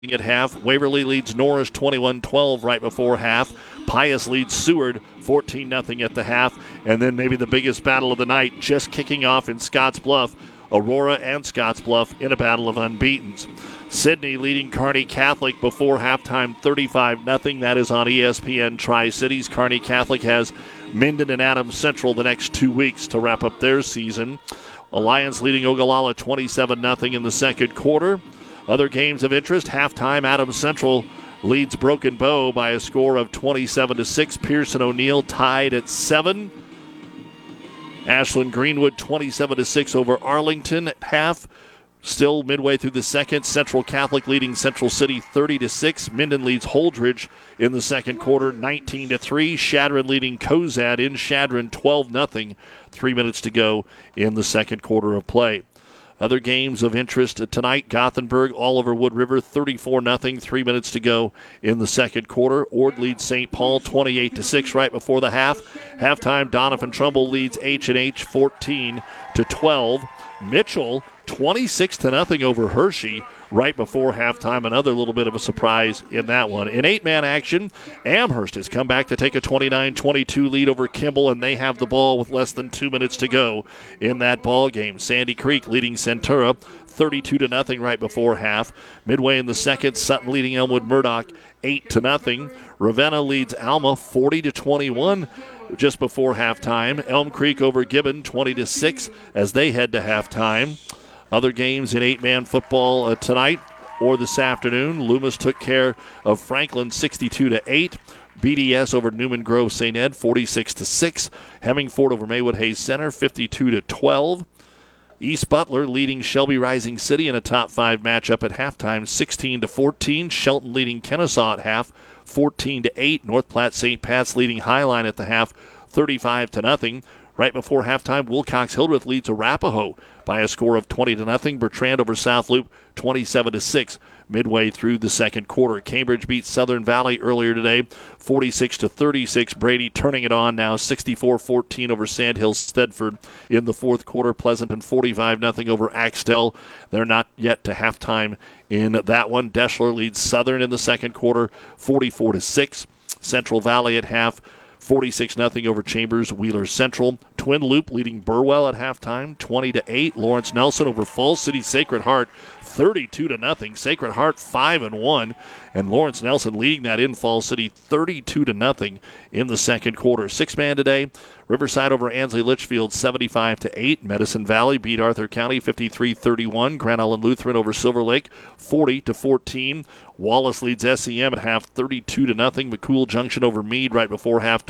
at half. Waverly leads Norris 21-12 right before half. Pius leads Seward 14-0 at the half. And then maybe the biggest battle of the night just kicking off in Scottsbluff. Aurora and Scottsbluff in a battle of unbeatens. Sidney leading Kearney Catholic before halftime 35-0. That is on ESPN Tri-Cities. Kearney Catholic has Minden and Adams Central the next 2 weeks to wrap up their season. Alliance leading Ogallala 27-0 in the second quarter. Other games of interest, halftime Adams Central leads Broken Bow by a score of 27-6. Pearson O'Neill tied at 7. Ashland Greenwood 27-6 over Arlington at half. Still midway through the second, Central Catholic leading Central City 30-6. Minden leads Holdridge in the second quarter 19-3. Shadron leading Cozad in Shadron 12-0. 3 minutes to go in the second quarter of play. Other games of interest tonight, Gothenburg, Oliver Wood River, 34-0, 3 minutes to go in the second quarter. Ord leads St. Paul 28-6 right before the half. Halftime, Donovan Trumbull leads H&H 14-12. Mitchell 26-0 over Hershey right before halftime. Another little bit of a surprise in that one. In 8-man action, Amherst has come back to take a 29-22 lead over Kimball, and they have the ball with less than 2 minutes to go in that ball game. Sandy Creek leading Centura 32-0 right before half. Midway in the second, Sutton leading Elmwood Murdoch 8-0. Ravenna leads Alma 40-21 just before halftime. Elm Creek over Gibbon 20-6 as they head to halftime. Other games in 8-man football tonight or this afternoon. Loomis took care of Franklin 62-8. BDS over Newman Grove St. Ed 46-6. Hemmingford over Maywood Hayes Center 52-12. East Butler leading Shelby Rising City in a top 5 matchup at halftime 16-14. Shelton leading Kennesaw at half 14-8. North Platte St. Pat's leading Highline at the half 35-0. Right before halftime, Wilcox Hildreth leads Arapahoe by a score of 20-0. Bertrand over South Loop 27-6 midway through the second quarter. Cambridge beats Southern Valley earlier today 46-36. Brady turning it on now 64-14 over Sandhill Stedford in the fourth quarter. Pleasanton 45-0 over Axtell. They're not yet to halftime in that one. Deschler leads Southern in the second quarter 44-6. Central Valley at half 46-0 over Chambers Wheeler Central. Twin Loop leading Burwell at halftime 20-8. Lawrence Nelson over Falls City Sacred Heart 32-0. Sacred Heart 5-1, and Lawrence Nelson leading that in Falls City 32-0 in the second quarter. 6-man today. Riverside over Ansley Litchfield 75-8. Medicine Valley beat Arthur County 53-31. Grand Island Lutheran over Silver Lake 40-14. Wallace leads SEM at half 32-0. McCool Junction over Meade right before half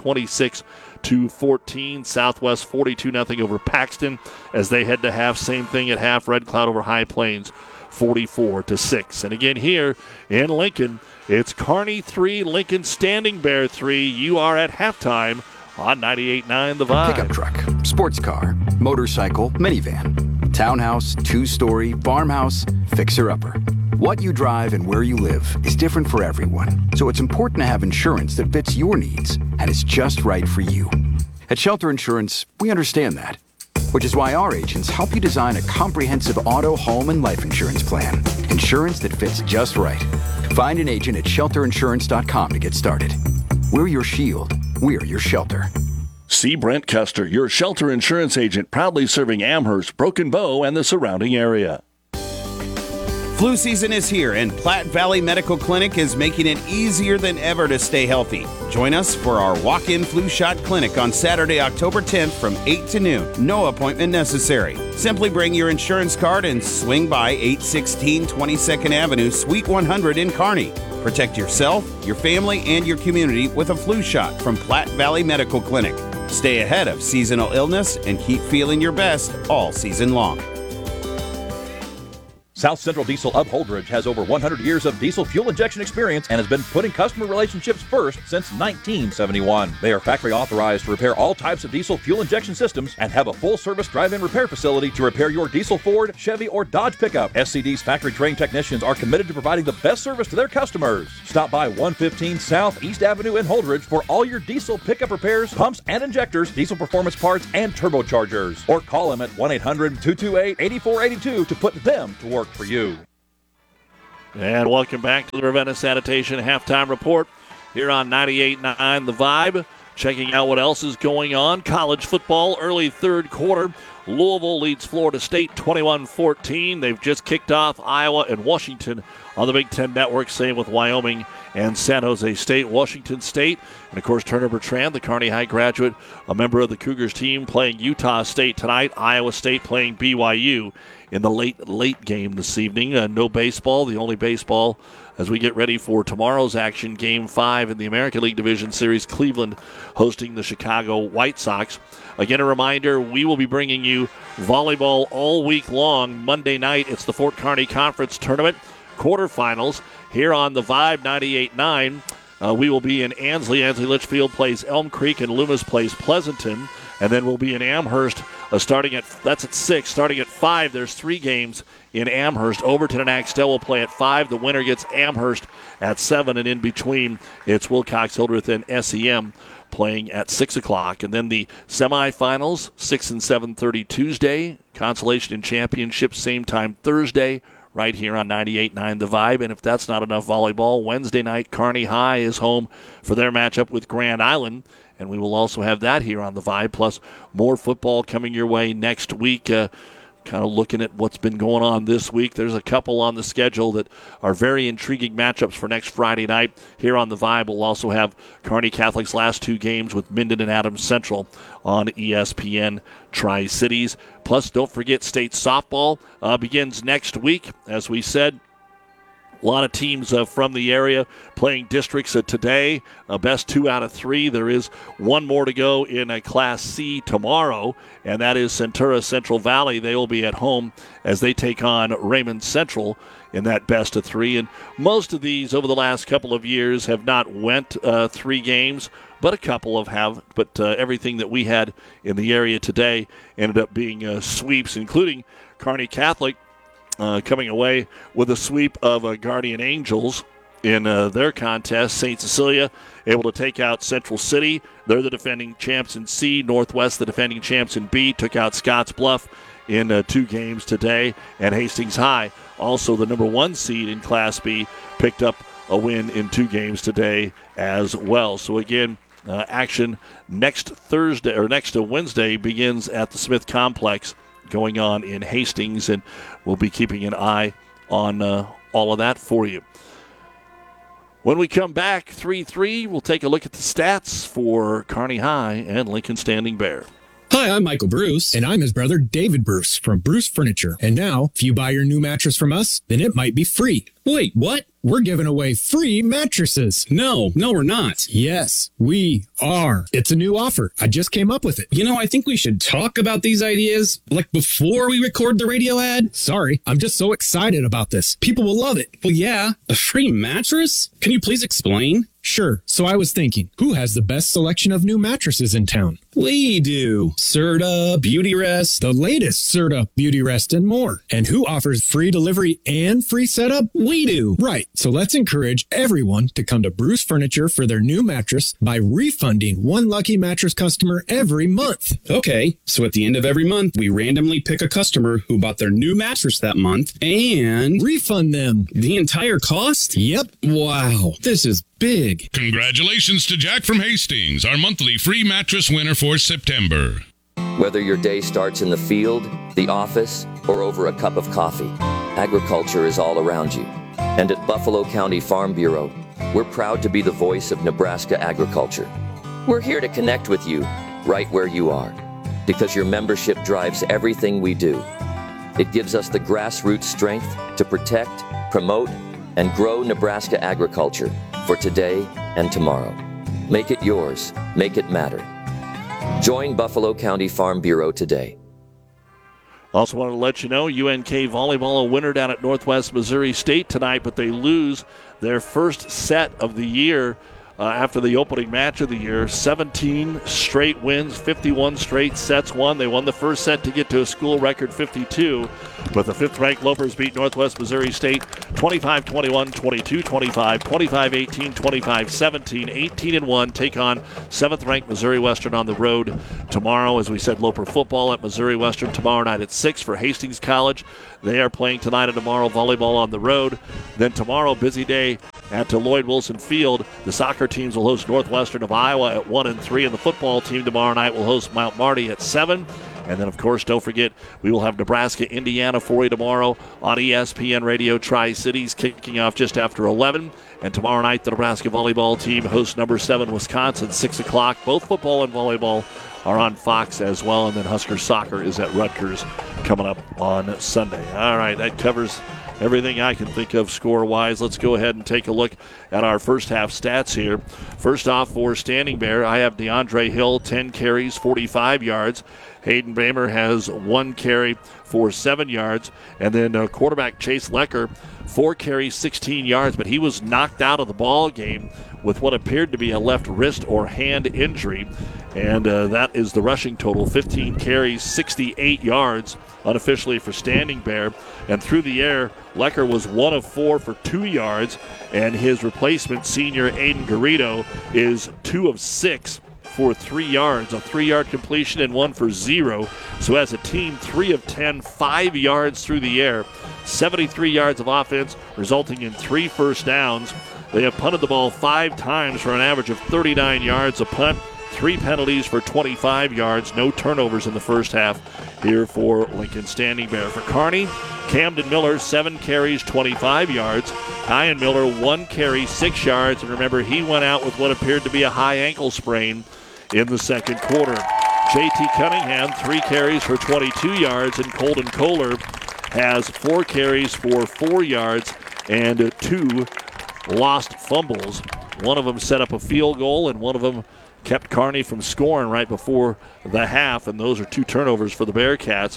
26-14. Southwest 42-0 over Paxton as they head to half. Same thing at half. Red Cloud over High Plains 44-6. And again here in Lincoln, it's Kearney 3, Lincoln Standing Bear 3. You are at halftime on 98.9 The Vibe. Pickup truck, sports car, motorcycle, minivan, townhouse, 2-story, farmhouse, fixer-upper. What you drive and where you live is different for everyone, so it's important to have insurance that fits your needs and is just right for you. At Shelter Insurance, we understand that, which is why our agents help you design a comprehensive auto, home, and life insurance plan. Insurance that fits just right. Find an agent at shelterinsurance.com to get started. We're your shield. We're your shelter. See Brent Custer, your Shelter Insurance agent, proudly serving Amherst, Broken Bow, and the surrounding area. Flu season is here, and Platte Valley Medical Clinic is making it easier than ever to stay healthy. Join us for our walk-in flu shot clinic on Saturday, October 10th from 8 to noon. No appointment necessary. Simply bring your insurance card and swing by 816 22nd Avenue, Suite 100 in Kearney. Protect yourself, your family, and your community with a flu shot from Platte Valley Medical Clinic. Stay ahead of seasonal illness and keep feeling your best all season long. South Central Diesel of Holdridge has over 100 years of diesel fuel injection experience and has been putting customer relationships first since 1971. They are factory authorized to repair all types of diesel fuel injection systems and have a full-service drive-in repair facility to repair your diesel Ford, Chevy, or Dodge pickup. SCD's factory-trained technicians are committed to providing the best service to their customers. Stop by 115 South East Avenue in Holdridge for all your diesel pickup repairs, pumps and injectors, diesel performance parts, and turbochargers. Or call them at 1-800-228-8482 to put them to work for you. And welcome back to the Ravenna Sanitation Halftime Report here on 98.9 The Vibe. Checking out what else is going on. College football, early third quarter. Louisville leads Florida State 21-14. They've just kicked off Iowa and Washington on the Big Ten Network, same with Wyoming and San Jose State. Washington State, and of course Turner Bertrand, the Kearney High graduate, a member of the Cougars team, playing Utah State tonight. Iowa State playing BYU in the late game this evening. No baseball. The only baseball as we get ready for tomorrow's action, Game 5 in the American League Division Series, Cleveland hosting the Chicago White Sox. Again, a reminder, we will be bringing you volleyball all week long. Monday night, it's the Fort Kearney Conference Tournament quarterfinals here on the Vibe 98.9. We will be in Ansley. Ansley Litchfield plays Elm Creek, and Loomis plays Pleasanton. And then we'll be in Amherst that's at 6. Starting at 5, there's 3 games in Amherst. Overton and Axtell will play at 5. The winner gets Amherst at 7. And in between, it's Wilcox, Hildreth, and SEM playing at 6 o'clock. And then the semifinals, 6 and 7:30 Tuesday. Consolation and championship, same time Thursday, right here on 98.9 The Vibe. And if that's not enough volleyball, Wednesday night, Kearney High is home for their matchup with Grand Island. And we will also have that here on The Vibe, plus more football coming your way next week. Kind of looking at what's been going on this week. There's a couple on the schedule that are very intriguing matchups for next Friday night. Here on The Vibe, we'll also have Kearney Catholic's last 2 games with Minden and Adams Central on ESPN Tri-Cities. Plus, don't forget state softball begins next week. As we said, a lot of teams from the area playing districts today. Best 2 out of 3. There is one more to go in Class C tomorrow, and that is Centura Central Valley. They will be at home as they take on Raymond Central in that best of 3. And most of these over the last couple of years have not went 3 games, but a couple have. But everything that we had in the area today ended up being sweeps, including Kearney Catholic coming away with a sweep of Guardian Angels in their contest. St. Cecilia able to take out Central City. They're the defending champs in C. Northwest, the defending champs in B, took out Scotts Bluff in 2 games today. And Hastings High, also the number 1 seed in Class B, picked up a win in 2 games today as well. So again, action next Wednesday begins at the Smith Complex, going on in Hastings, and we'll be keeping an eye on all of that for you. When we come back, 3-3, we'll take a look at the stats for Kearney High and Lincoln Standing Bear. Hi, I'm Michael Bruce. And I'm his brother, David Bruce, from Bruce Furniture. And now, if you buy your new mattress from us, then it might be free. Wait, what? We're giving away free mattresses. No, we're not. Yes, we are. It's a new offer. I just came up with it. You know, I think we should talk about these ideas, like before we record the radio ad. Sorry, I'm just so excited about this. People will love it. Well, yeah, a free mattress? Can you please explain? Sure. So I was thinking, who has the best selection of new mattresses in town? We do. Serta, Beautyrest. The latest Serta, Beautyrest, and more. And who offers free delivery and free setup? We do. Right. So let's encourage everyone to come to Bruce Furniture for their new mattress by refunding one lucky mattress customer every month. Okay. So at the end of every month, we randomly pick a customer who bought their new mattress that month and refund them the entire cost? Yep. Wow. This is big. Congratulations to Jack from Hastings, our monthly free mattress winner for September. Whether your day starts in the field, the office, or over a cup of coffee, agriculture is all around you. And at Buffalo County Farm Bureau, we're proud to be the voice of Nebraska agriculture. We're here to connect with you right where you are, because your membership drives everything we do. It gives us the grassroots strength to protect, promote, and grow Nebraska agriculture for today and tomorrow. Make it yours. Make it matter. Join Buffalo County Farm Bureau today. Also wanted to let you know, UNK volleyball a winner down at Northwest Missouri State tonight, but they lose their first set of the year after the opening match of the year. 17 straight wins, 51 straight sets won. They won the first set to get to a school record 52, but the 5th-ranked Lopers beat Northwest Missouri State 25-21, 22-25, 25-18, 25-17, 18-1. Take on 7th-ranked Missouri Western on the road tomorrow. As we said, Loper football at Missouri Western tomorrow night at 6 for Hastings College. They are playing tonight and tomorrow volleyball on the road. Then tomorrow, busy day at Lloyd Wilson Field. The soccer teams will host Northwestern of Iowa at 1 and 3, and the football team tomorrow night will host Mount Marty at 7. And then, of course, don't forget, we will have Nebraska, Indiana for you tomorrow on ESPN Radio Tri-Cities, kicking off just after 11. And tomorrow night, the Nebraska volleyball team hosts number 7 Wisconsin, 6 o'clock. Both football and volleyball are on Fox as well. And then Husker soccer is at Rutgers coming up on Sunday. All right, that covers everything I can think of score-wise. Let's go ahead and take a look at our first half stats here. First off, for Standing Bear, I have DeAndre Hill, 10 carries, 45 yards. Hayden Bamer has 1 carry for 7 yards. And then quarterback Chase Lecker, 4 carries, 16 yards, but he was knocked out of the ball game with what appeared to be a left wrist or hand injury. And that is the rushing total, 15 carries, 68 yards unofficially for Standing Bear. And through the air, Lecker was 1 of 4 for 2 yards, and his replacement, senior Aiden Garrido, is 2 of 6 for 3 yards, a 3-yard completion and 1 for 0. So as a team, 3 of 10, 5 yards through the air, 73 yards of offense, resulting in 3 first downs. They have punted the ball 5 times for an average of 39 yards a punt, 3 penalties for 25 yards, no turnovers in the first half here for Lincoln Standing Bear. For Kearney, Camden Miller, 7 carries, 25 yards. Kyan Miller, 1 carry, 6 yards. And remember, he went out with what appeared to be a high ankle sprain in the second quarter. J.T. Cunningham, 3 carries for 22 yards. And Colton Kohler has 4 carries for 4 yards and 2 lost fumbles. One of them set up a field goal, and one of them kept Kearney from scoring right before the half, and those are 2 turnovers for the Bearcats.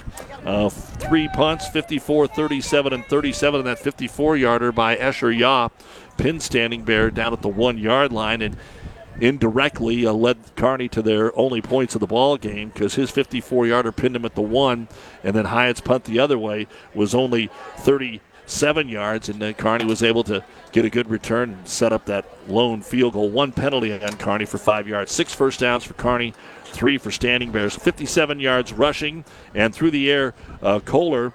3 punts, 54, 37, and 37, and that 54-yarder by Escher Yaw pinned Standing Bear down at the 1-yard line, and indirectly led Kearney to their only points of the ball game, because his 54-yarder pinned him at the 1, and then Hyatt's punt the other way was only 37 yards, and then Kearney was able to get a good return and set up that lone field goal. 1 penalty on Kearney for 5 yards. 6 first downs for Kearney, 3 for Standing Bears. 57 yards rushing, and through the air, Kohler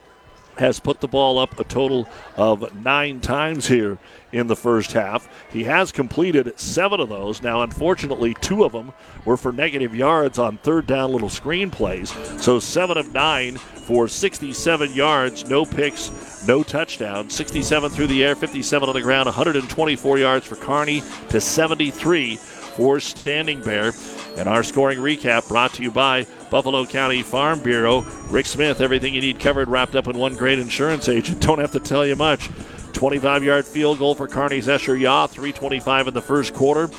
has put the ball up a total of 9 times here in the first half. He has completed 7 of those. Now, unfortunately, 2 of them were for negative yards on third down little screen plays. So 7 of 9 for 67 yards, no picks, no touchdowns. 67 through the air, 57 on the ground, 124 yards for Kearney to 73 for Standing Bear. And our scoring recap brought to you by Buffalo County Farm Bureau. Rick Smith, everything you need covered, wrapped up in one great insurance agent. Don't have to tell you much. 25-yard field goal for Kearney's Escher Yaw, 3:25 in the first quarter.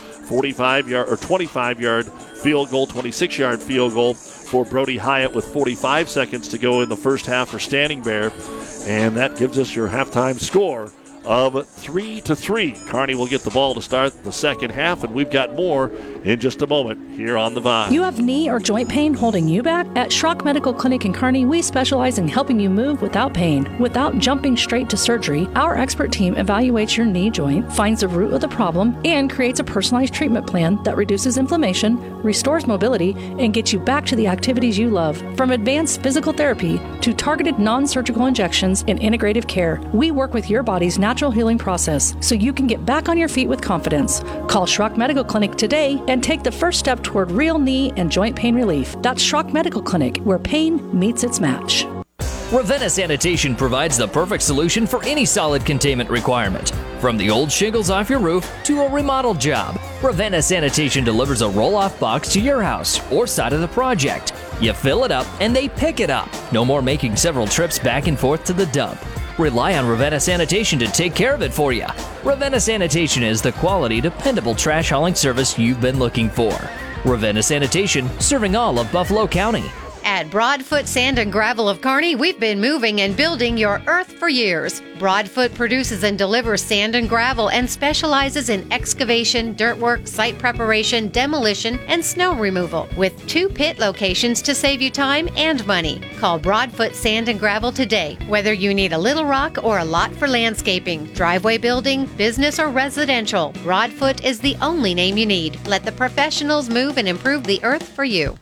25-yard field goal, 26-yard field goal for Brody Hyatt with 45 seconds to go in the first half for Standing Bear. And that gives us your halftime score of 3-3. Kearney will get the ball to start the second half, and we've got more in just a moment here on The Vibe. You have knee or joint pain holding you back? At Schrock Medical Clinic in Kearney, we specialize in helping you move without pain. Without jumping straight to surgery, our expert team evaluates your knee joint, finds the root of the problem, and creates a personalized treatment plan that reduces inflammation, restores mobility, and gets you back to the activities you love. From advanced physical therapy to targeted non-surgical injections and integrative care, we work with your body's natural healing process so you can get back on your feet with confidence. Call Schrock Medical Clinic today and take the first step toward real knee and joint pain relief. That's Schrock Medical Clinic, where pain meets its match. Ravenna Sanitation provides the perfect solution for any solid containment requirement. From the old shingles off your roof to a remodel job, Ravenna Sanitation delivers a roll-off box to your house or side of the project. You fill it up and they pick it up. No more making several trips back and forth to the dump. Rely on Ravenna Sanitation to take care of it for you. Ravenna Sanitation is the quality, dependable trash hauling service you've been looking for. Ravenna Sanitation, serving all of Buffalo County. At Broadfoot Sand and Gravel of Kearney, we've been moving and building your earth for years. Broadfoot produces and delivers sand and gravel and specializes in excavation, dirt work, site preparation, demolition, and snow removal, with 2 pit locations to save you time and money. Call Broadfoot Sand and Gravel today, whether you need a little rock or a lot for landscaping, driveway building, business, or residential. Broadfoot is the only name you need. Let the professionals move and improve the earth for you.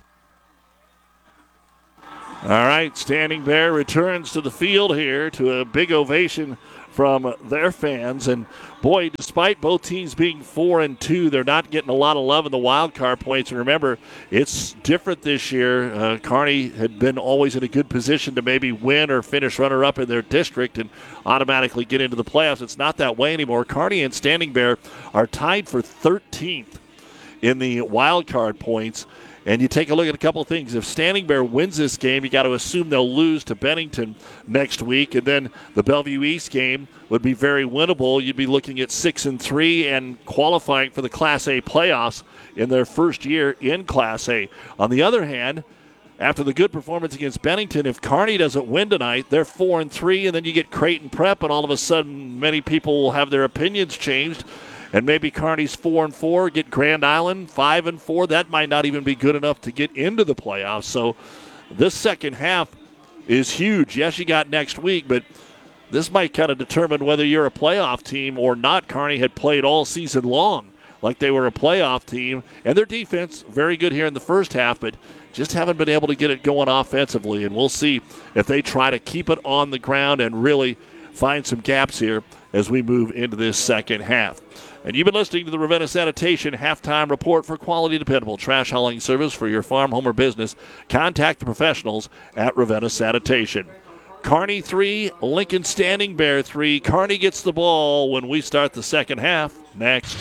All right, Standing Bear returns to the field here to a big ovation from their fans. And, boy, despite both teams being 4-2, they're not getting a lot of love in the wild card points. And remember, it's different this year. Kearney had been always in a good position to maybe win or finish runner-up in their district and automatically get into the playoffs. It's not that way anymore. Kearney and Standing Bear are tied for 13th in the wild card points. And you take a look at a couple of things. If Standing Bear wins this game, you got to assume they'll lose to Bennington next week. And then the Bellevue East game would be very winnable. You'd be looking at 6-3 and qualifying for the Class A playoffs in their first year in Class A. On the other hand, after the good performance against Bennington, if Kearney doesn't win tonight, they're 4-3, and then you get Creighton Prep, and all of a sudden many people will have their opinions changed. And maybe Kearney's 4-4, get Grand Island 5-4. That might not even be good enough to get into the playoffs. So this second half is huge. Yes, you got next week, but this might kind of determine whether you're a playoff team or not. Kearney had played all season long like they were a playoff team. And their defense, very good here in the first half, but just haven't been able to get it going offensively. And we'll see if they try to keep it on the ground and really find some gaps here as we move into this second half. And you've been listening to the Ravenna Sanitation Halftime Report. For quality, dependable trash hauling service for your farm, home, or business, contact the professionals at Ravenna Sanitation. Kearney 3, Lincoln Standing Bear 3. Kearney gets the ball when we start the second half. Next.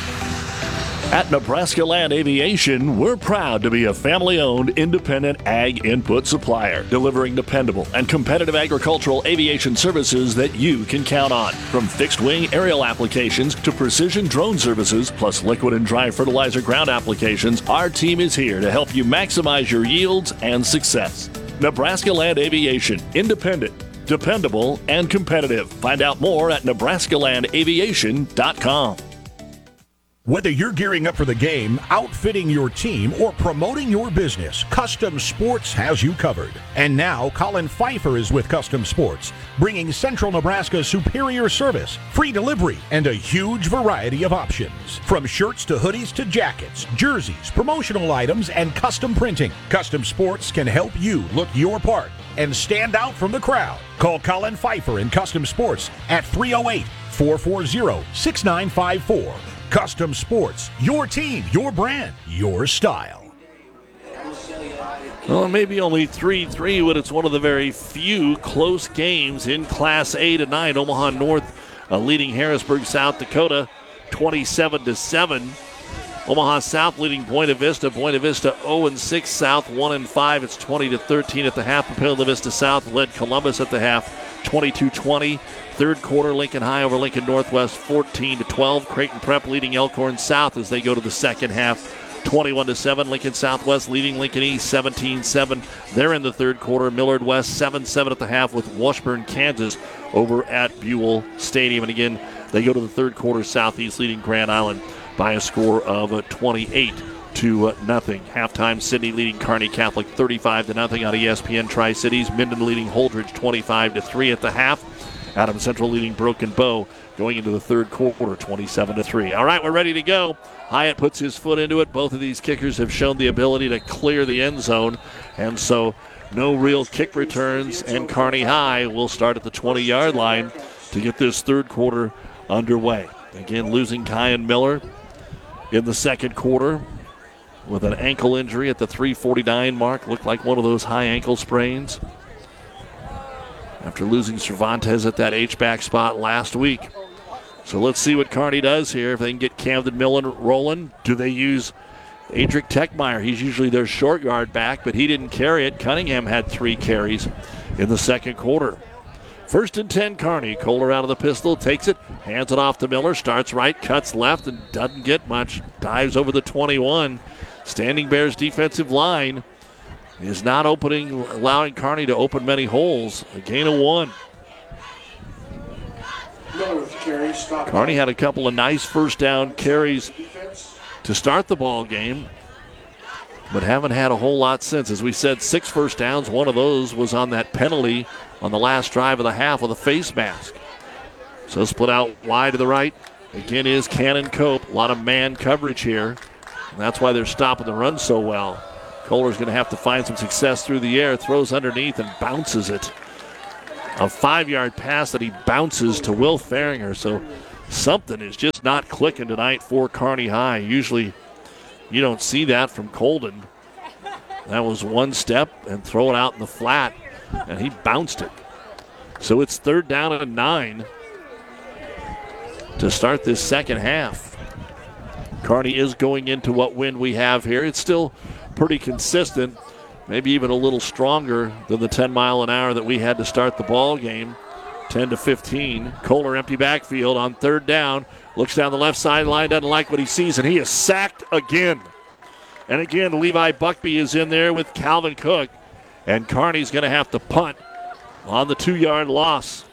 At Nebraska Land Aviation, we're proud to be a family-owned, independent ag input supplier, delivering dependable and competitive agricultural aviation services that you can count on. From fixed-wing aerial applications to precision drone services, plus liquid and dry fertilizer ground applications, our team is here to help you maximize your yields and success. Nebraska Land Aviation, independent, dependable, and competitive. Find out more at nebraskalandaviation.com. Whether you're gearing up for the game, outfitting your team, or promoting your business, Custom Sports has you covered. And now, Colin Pfeiffer is with Custom Sports, bringing Central Nebraska's superior service, free delivery, and a huge variety of options. From shirts to hoodies to jackets, jerseys, promotional items, and custom printing, Custom Sports can help you look your part and stand out from the crowd. Call Colin Pfeiffer in Custom Sports at 308-440-6954. Custom Sports, your team, your brand, your style. Well, maybe only 3-3, but it's one of the very few close games in Class A tonight. Omaha North leading Harrisburg, South Dakota, 27-7. Omaha South leading Buena Vista. Buena Vista 0-6, South 1-5. It's 20-13 at the half. Papillion Vista South led Columbus at the half, 22-20. Third quarter, Lincoln High over Lincoln Northwest, 14-12. Creighton Prep leading Elkhorn South as they go to the second half, 21-7. Lincoln Southwest leading Lincoln East, 17-7. They're in the third quarter. Millard West, 7-7 at the half with Washburn, Kansas over at Buell Stadium. And again, they go to the third quarter. Southeast leading Grand Island by a score of 28-0. Halftime, Sydney leading Kearney Catholic 35-0 out of ESPN Tri-Cities. Minden leading Holdridge 25-3 at the half. Adams Central leading Broken Bow going into the third quarter, 27-3. All right, we're ready to go. Hyatt puts his foot into it. Both of these kickers have shown the ability to clear the end zone, and so no real kick returns, and Kearney High will start at the 20-yard line to get this third quarter underway. Again, losing Kyan Miller in the second quarter with an ankle injury at the 3:49 mark. Looked like one of those high ankle sprains after losing Cervantes at that H-back spot last week. So let's see what Kearney does here. If they can get Camden Millen rolling, do they use Adric Techmeyer? He's usually their short yard back, but he didn't carry it. Cunningham had 3 carries in the second quarter. First and 10, Kearney. Kohler out of the pistol, takes it, hands it off to Miller, starts right, cuts left, and doesn't get much. Dives over the 21. Standing Bears defensive line is not allowing Kearney to open many holes. A gain of 1. Kearney had a couple of nice first down carries to start the ball game, but haven't had a whole lot since. As we said, 6 first downs. One of those was on that penalty on the last drive of the half with a face mask. So split out wide to the right. Again is Cannon Cope. A lot of man coverage here. And that's why they're stopping the run so well. Kohler's going to have to find some success through the air. Throws underneath and bounces it. A 5-yard pass that he bounces to Will Farringer. So something is just not clicking tonight for Kearney High. Usually you don't see that from Colden. That was one step and throw it out in the flat, and he bounced it. So it's 3rd down and 9 to start this second half. Kearney is going into what wind we have here. It's still pretty consistent, maybe even a little stronger than the 10 mile an hour that we had to start the ball game. 10-15. Kohler empty backfield on 3rd down. Looks down the left sideline, doesn't like what he sees, and he is sacked again. And again, Levi Buckby is in there with Calvin Cook, and Kearney's going to have to punt on the 2-yard loss.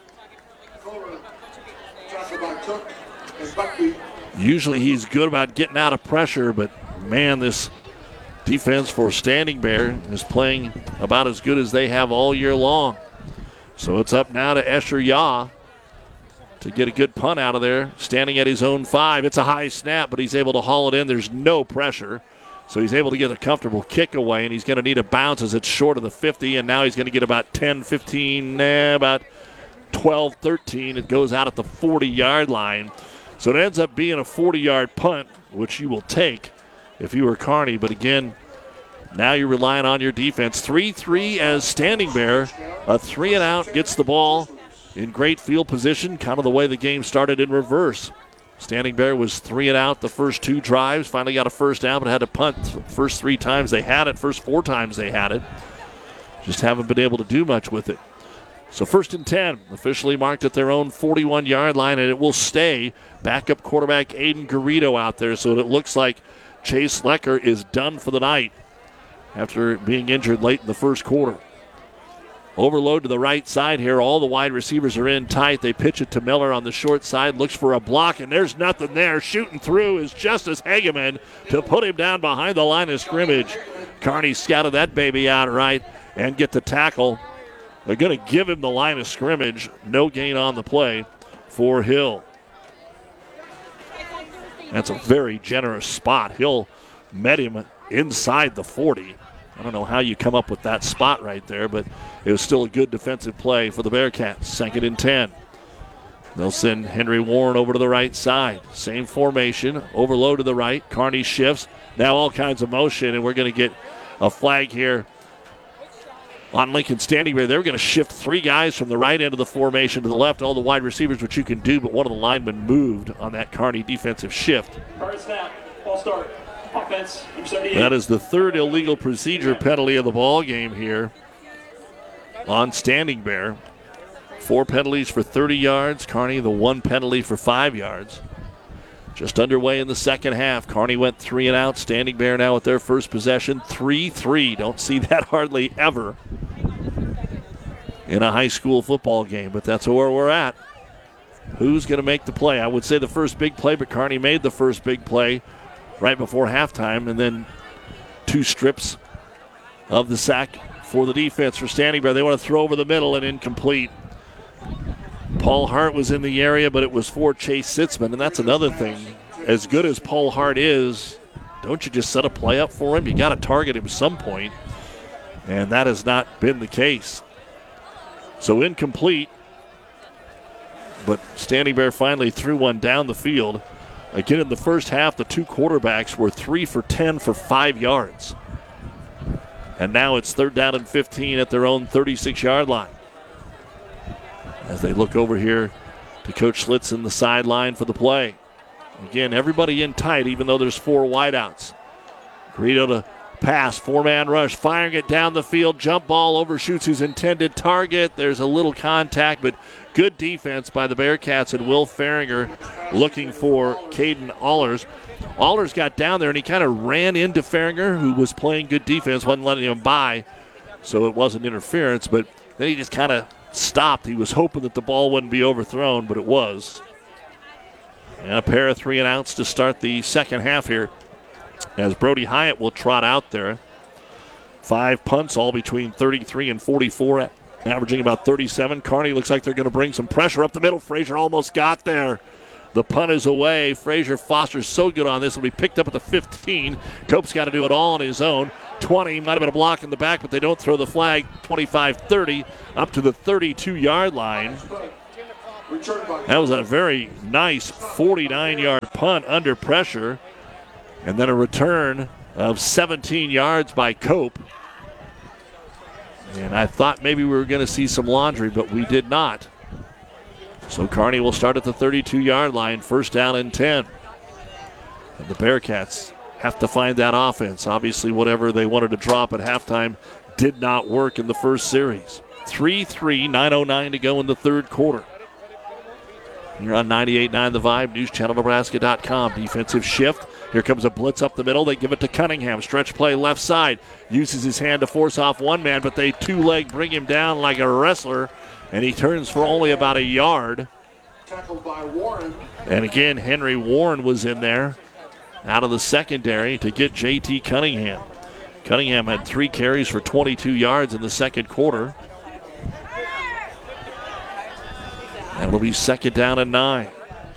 Usually he's good about getting out of pressure, but man, this defense for Standing Bear is playing about as good as they have all year long. So it's up now to Escher Yah to get a good punt out of there, standing at his own 5. It's a high snap, but he's able to haul it in. There's no pressure. So he's able to get a comfortable kick away, and he's going to need a bounce as it's short of the 50, and now he's going to get about 10, 15, about 12, 13. It goes out at the 40-yard line. So it ends up being a 40-yard punt, which you will take if you were Kearney. But again, now you're relying on your defense. 3-3 as Standing Bear. A 3-and-out gets the ball in great field position, kind of the way the game started in reverse. Standing Bear was 3-and-out the first 2 drives. Finally got a first down, but had to punt first 3 times they had it. First 4 times they had it. Just haven't been able to do much with it. So 1st and 10, officially marked at their own 41-yard line, and it will stay. Backup quarterback Aiden Garrido out there, so it looks like Chase Lecker is done for the night after being injured late in the first quarter. Overload to the right side here. All the wide receivers are in tight. They pitch it to Miller on the short side. Looks for a block, and there's nothing there. Shooting through is Justice Hageman to put him down behind the line of scrimmage. Kearney scouted that baby out right and get the tackle. They're going to give him the line of scrimmage. No gain on the play for Hill. That's a very generous spot. Hill met him inside the 40. I don't know how you come up with that spot right there, but it was still a good defensive play for the Bearcats. 2nd and 10. They'll send Henry Warren over to the right side. Same formation. Overload to the right. Kearney shifts. Now all kinds of motion, and we're going to get a flag here on Lincoln Standing Bear. They were going to shift 3 guys from the right end of the formation to the left, all the wide receivers, which you can do, but one of the linemen moved on that Kearney defensive shift. First snap, ball start. Offense, that is the 3rd illegal procedure penalty of the ball game here on Standing Bear. 4 penalties for 30 yards. Kearney, the 1 penalty for 5 yards. Just underway in the second half. Kearney went 3-and-out. Standing Bear now with their first possession. 3-3. Don't see that hardly ever in a high school football game, but that's where we're at. Who's going to make the play? I would say the first big play, but Kearney made the first big play right before halftime, and then 2 strips of the sack for the defense for Standing Bear. They want to throw over the middle and incomplete. Paul Hart was in the area, but it was for Chase Sitzman, and that's another thing. As good as Paul Hart is, don't you just set a play up for him? You got to target him at some point, and that has not been the case. So incomplete, but Standing Bear finally threw one down the field. Again, in the first half, the 2 quarterbacks were 3 for 10 for 5 yards. And now it's 3rd down and 15 at their own 36-yard line. As they look over here to Coach Schlitz in the sideline for the play. Again, everybody in tight, even though there's 4 wideouts. Greedo to pass, 4-man rush, firing it down the field. Jump ball overshoots his intended target. There's a little contact, but good defense by the Bearcats and Will Farringer looking for Caden Allers. Allers got down there and he kind of ran into Farringer, who was playing good defense, wasn't letting him by. so it wasn't interference, but then he just kind of stopped. He was hoping that the ball wouldn't be overthrown, but it was. And a pair of 3-and-outs to start the second half here, as Brody Hyatt will trot out there. 5 punts, all between 33 and 44, averaging about 37. Kearney looks like they're going to bring some pressure up the middle. Frazier almost got there. The punt is away. Frazier Foster's so good on this. It'll be picked up at the 15. Cope's got to do it all on his own. 20, might have been a block in the back, but they don't throw the flag. 25-30, up to the 32-yard line. That was a very nice 49-yard punt under pressure. And then a return of 17 yards by Cope. And I thought maybe we were going to see some laundry, but we did not. So Kearney will start at the 32-yard line, first down and 10. And the Bearcats have to find that offense. Obviously, whatever they wanted to drop at halftime did not work in the first series. 3-3, 9:09 to go in the third quarter. You're on 98.9 The Vibe, newschannelnebraska.com. Defensive shift. Here comes a blitz up the middle. They give it to Cunningham. Stretch play left side. Uses his hand to force off one man, but they two-leg bring him down like a wrestler, and he turns for only about a yard. Tackled by Warren. And again, Henry Warren was in there out of the secondary to get J.T. Cunningham. Cunningham had 3 carries for 22 yards in the second quarter. And it'll be second down and 9.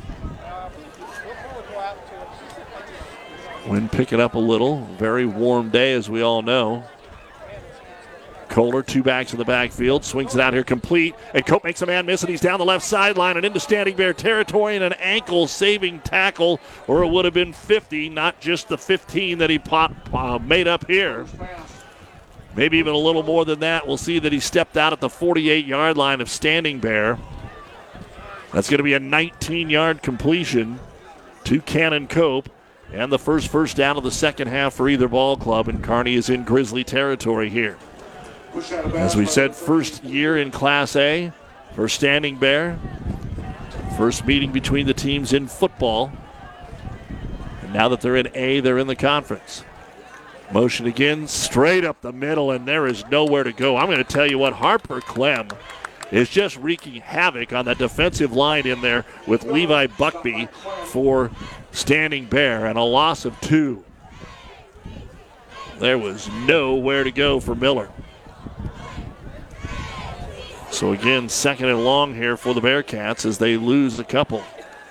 Wind picking up a little. Very warm day, as we all know. Kohler, 2 backs in the backfield, swings it out here complete, and Cope makes a man miss, and he's down the left sideline and into Standing Bear territory, and an ankle-saving tackle, or it would have been 50, not just the 15 that he made up here. Maybe even a little more than that. We'll see that he stepped out at the 48-yard line of Standing Bear. That's going to be a 19-yard completion to Cannon Cope, and the first down of the second half for either ball club, and Kearney is in Grizzly territory here. As we said, first year in Class A for Standing Bear. First meeting between the teams in football. And now that they're in A, they're in the conference. Motion again, straight up the middle, and there is nowhere to go. I'm going to tell you what, Harper Clem is just wreaking havoc on that defensive line in there with Levi Buckby for Standing Bear, and a loss of 2. There was nowhere to go for Miller. So again, second and long here for the Bearcats as they lose a couple.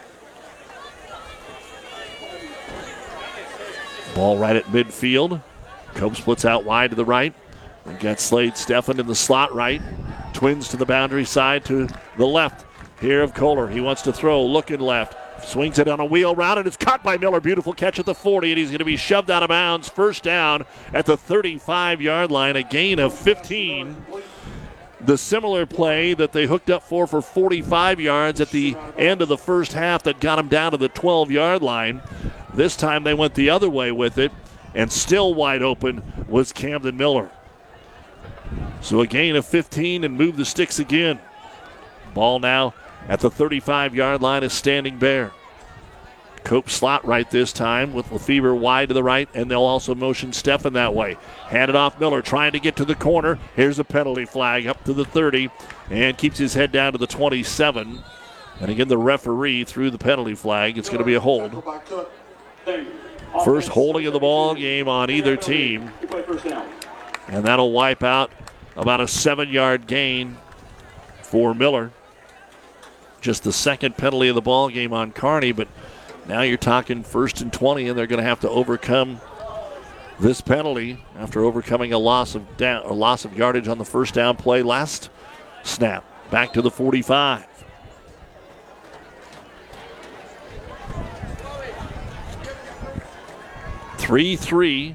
Ball right at midfield. Cope splits out wide to the right. We got Slade Steffen in the slot right. Twins to the boundary side to the left here of Kohler. He wants to throw, looking left. Swings it on a wheel route, and it's caught by Miller. Beautiful catch at the 40, and he's going to be shoved out of bounds. First down at the 35-yard line, a gain of 15. The similar play that they hooked up for 45 yards at the end of the first half that got him down to the 12-yard line. This time they went the other way with it, and still wide open was Camden Miller. So a gain of 15 and move the sticks again. Ball now at the 35-yard line is Standing Bear. Cope slot right this time with Lefebvre wide to the right, and they'll also motion Steffen that way. Hand it off Miller, trying to get to the corner. Here's a penalty flag up to the 30, and keeps his head down to the 27. And again, the referee threw the penalty flag. It's going to be a hold. First holding of the ball game on either team. And that'll wipe out about a 7-yard gain for Miller. Just the second penalty of the ball game on Kearney, but now you're talking 1st and 20, and they're going to have to overcome this penalty after overcoming a loss of yardage on the first down play last snap. Back to the 45. (3-3),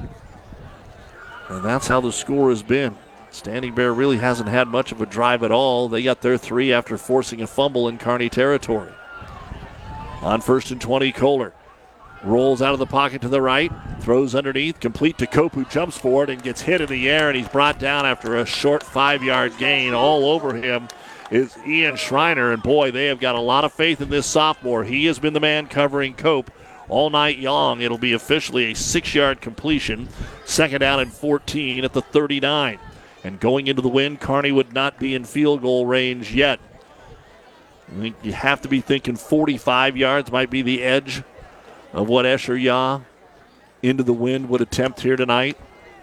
and that's how the score has been. Standing Bear really hasn't had much of a drive at all. They got their 3 after forcing a fumble in Kearney territory. On 1st and 20, Kohler rolls out of the pocket to the right, throws underneath, complete to Cope, who jumps for it and gets hit in the air, and he's brought down after a short 5-yard gain. All over him is Ian Schreiner, and boy, they have got a lot of faith in this sophomore. He has been the man covering Cope all night long. It'll be officially a 6-yard completion. Second down and 14 at the 39. And going into the win, Kearney would not be in field goal range yet. I think you have to be thinking 45 yards might be the edge of what Escher Yah into the wind would attempt here tonight.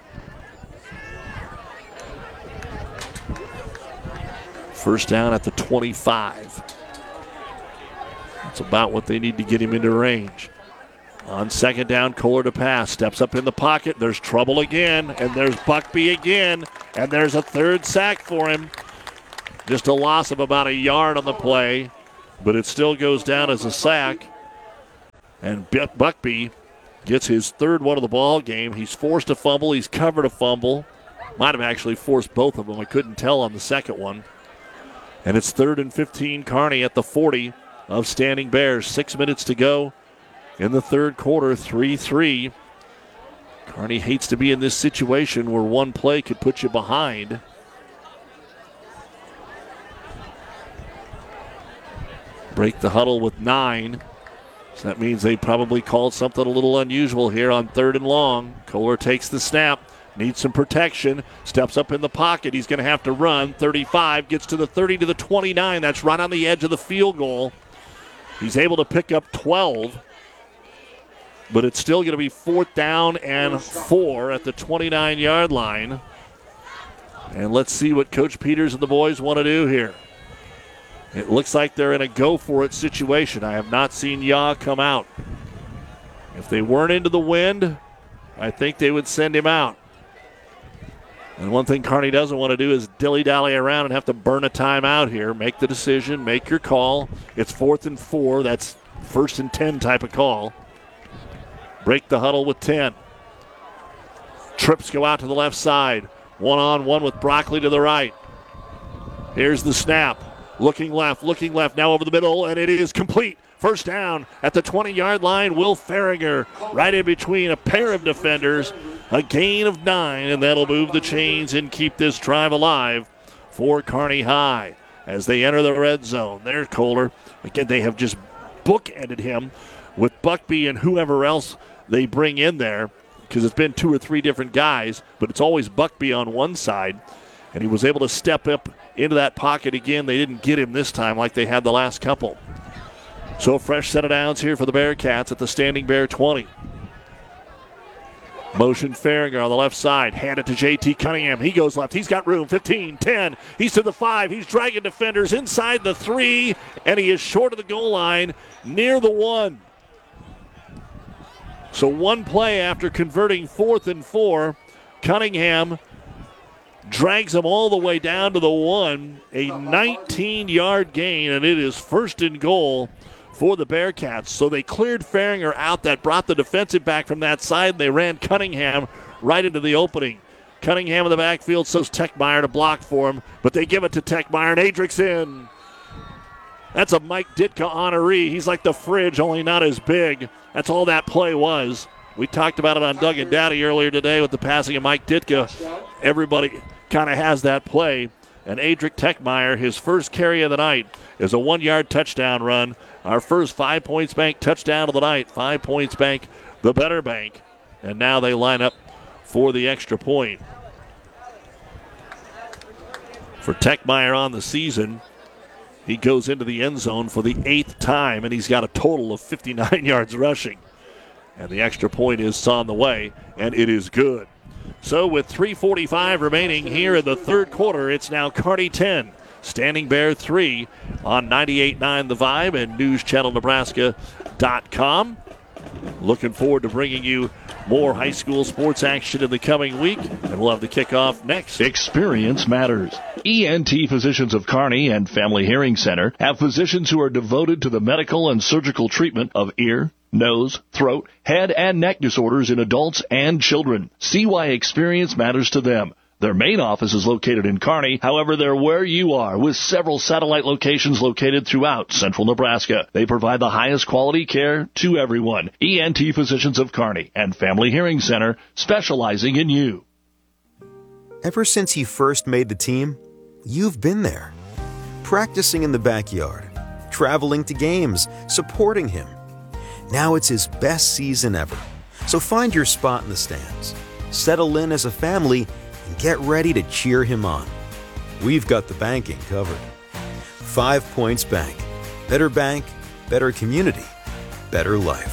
First down at the 25. That's about what they need to get him into range. On second down, Kohler to pass. Steps up in the pocket. There's trouble again. And there's Buckby again. And there's a third sack for him. Just a loss of about a yard on the play. But it still goes down as a sack. And Buckby gets his third one of the ball game. He's forced a fumble. He's covered a fumble. Might have actually forced both of them. I couldn't tell on the second one. And it's 3rd and 15, Kearney at the 40 of Standing Bears. 6 minutes to go in the third quarter, 3-3. Kearney hates to be in this situation where one play could put you behind. Break the huddle with 9. So that means they probably called something a little unusual here on 3rd and long. Kohler takes the snap. Needs some protection. Steps up in the pocket. He's going to have to run. 35. Gets to the 30 to the 29. That's right on the edge of the field goal. He's able to pick up 12. But it's still going to be 4th down and 4 at the 29-yard line. And let's see what Coach Peters and the boys want to do here. It looks like they're in a go-for-it situation. I have not seen Yah come out. If they weren't into the wind, I think they would send him out. And one thing Kearney doesn't want to do is dilly-dally around and have to burn a timeout here. Make the decision. Make your call. It's 4th and 4. That's 1st and 10 type of call. Break the huddle with 10. Trips go out to the left side. One-on-one with Broccoli to the right. Here's the snap. Looking left. Now over the middle, and it is complete. First down at the 20-yard line. Will Farringer right in between a pair of defenders. A gain of 9, and that'll move the chains and keep this drive alive for Kearney High as they enter the red zone. There's Kohler. Again, they have just bookended him with Buckby and whoever else they bring in there, because it's been 2 or 3 different guys, but it's always Buckby on one side, and he was able to step up into that pocket again. They didn't get him this time like they had the last couple. So a fresh set of downs here for the Bearcats at the Standing Bear 20. Motion Farringer on the left side. Hand it to J.T. Cunningham. He goes left. He's got room. 15, 10. He's to the 5. He's dragging defenders inside the 3. And he is short of the goal line near the 1. So one play after converting 4th and 4. Cunningham drags him all the way down to the 1. A 19-yard gain, and it is 1st and goal for the Bearcats. So they cleared Farringer out. That brought the defensive back from that side. They ran Cunningham right into the opening. Cunningham in the backfield, so's Techmeyer to block for him, but they give it to Techmeyer, and Adrick's in. That's a Mike Ditka honoree. He's like the fridge, only not as big. That's all that play was. We talked about it on Doug and Dowdy earlier today with the passing of Mike Ditka. Everybody kind of has that play. And Adrick Techmeyer, his first carry of the night, is a 1-yard touchdown run. Our first 5 Points Bank touchdown of the night. 5 Points Bank, the better bank. And now they line up for the extra point. For Techmeyer on the season, he goes into the end zone for the 8th time, and he's got a total of 59 yards rushing. And the extra point is on the way, and it is good. So with 3:45 remaining here in the third quarter, it's now Kearney 10, Standing Bear 3 on 98.9 The Vibe and NewsChannelNebraska.com. Looking forward to bringing you more high school sports action in the coming week, and we'll have the kickoff next. Experience matters. ENT Physicians of Kearney and Family Hearing Center have physicians who are devoted to the medical and surgical treatment of ear, nose, throat, head, and neck disorders in adults and children. See why experience matters to them. Their main office is located in Kearney. However, they're where you are, with several satellite locations located throughout central Nebraska. They provide the highest quality care to everyone. ENT Physicians of Kearney and Family Hearing Center, specializing in you. Ever since he first made the team, you've been there. Practicing in the backyard, traveling to games, supporting him. Now it's his best season ever. So find your spot in the stands. Settle in as a family and get ready to cheer him on. We've got the banking covered. 5 Points Bank. Better bank, better community, better life.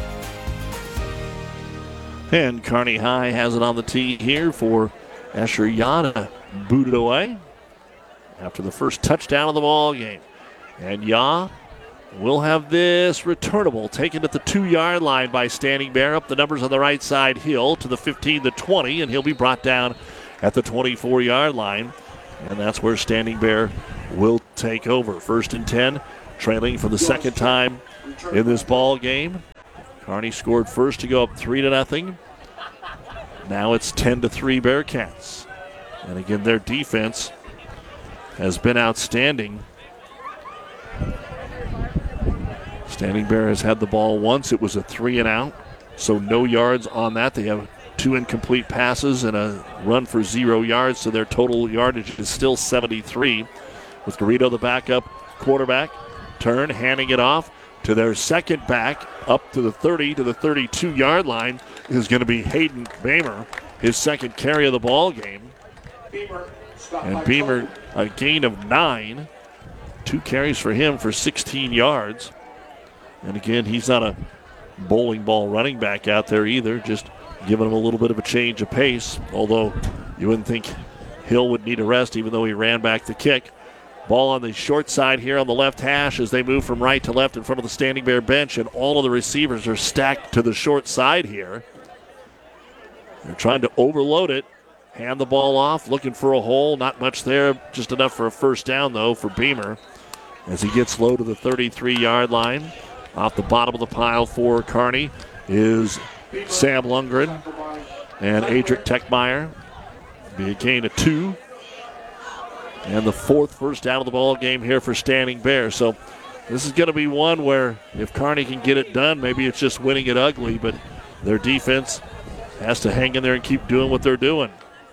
And Kearney High has it on the tee here for Asher Yana. Booted away after the first touchdown of the ball game. And Ya will have this returnable taken at the 2-yard line by Standing Bear. Up the numbers on the right side, Hill to the 15, the 20, and he'll be brought down at the 24-yard line. And that's where Standing Bear will take over. 1st and 10, trailing for the second time in this ball game. Kearney scored first to go up 3-0. Now it's 10-3 Bearcats. And again, their defense has been outstanding. Standing Bear has had the ball once. It was a 3-and-out, so no yards on that. They have 2 incomplete passes and a run for 0 yards, so their total yardage is still 73. With Garrido, the backup quarterback, handing it off to their second back, up to the 30, to the 32-yard line, is going to be Hayden Beamer, his second carry of the ball game. And Beamer, a gain of 9. 2 carries for him for 16 yards. And again, he's not a bowling ball running back out there either, just giving him a little bit of a change of pace, although you wouldn't think Hill would need a rest even though he ran back the kick. Ball on the short side here on the left hash as they move from right to left in front of the Standing Bear bench, and all of the receivers are stacked to the short side here. They're trying to overload it, hand the ball off, looking for a hole. Not much there, just enough for a first down, though, for Beamer as he gets low to the 33-yard line. Off the bottom of the pile for Kearney is Sam Lundgren and Adric Techmeyer. Be a gain of 2. And the 4th first down of the ball game here for Standing Bear. So this is going to be one where if Kearney can get it done, maybe it's just winning it ugly, but their defense has to hang in there and keep doing what they're doing.